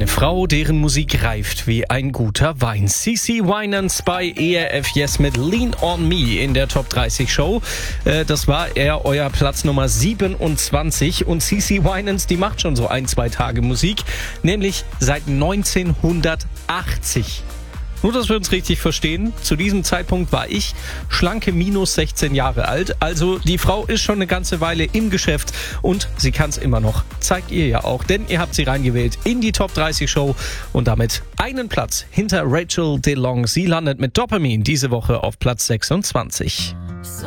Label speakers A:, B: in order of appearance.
A: Frau, deren Musik reift wie ein guter Wein. CeCe Winans bei ERF Yes mit Lean on Me in der Top 30 Show. Das war eher euer Platz Nummer 27. Und CeCe Winans, die macht schon so 1-2 Tage Musik, nämlich seit 1980. Nur, dass wir uns richtig verstehen, zu diesem Zeitpunkt war ich schlanke minus 16 Jahre alt. Also die Frau ist schon eine ganze Weile im Geschäft und sie kann es immer noch. Zeigt ihr ja auch, denn ihr habt sie reingewählt in die Top 30 Show und damit einen Platz hinter Rachel DeLong. Sie landet mit Dopamin diese Woche auf Platz 26.